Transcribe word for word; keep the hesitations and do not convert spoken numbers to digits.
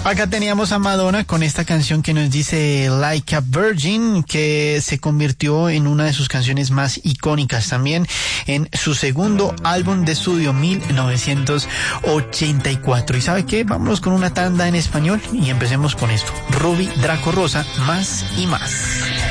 Acá teníamos a Madonna con esta canción que nos dice Like a Virgin, que se convirtió en una de sus canciones más icónicas también en su segundo álbum de estudio, mil novecientos ochenta y cuatro. ¿Y sabe qué? Vámonos con una tanda en español y empecemos con esto. Rubí Draco Rosa, Más y Más.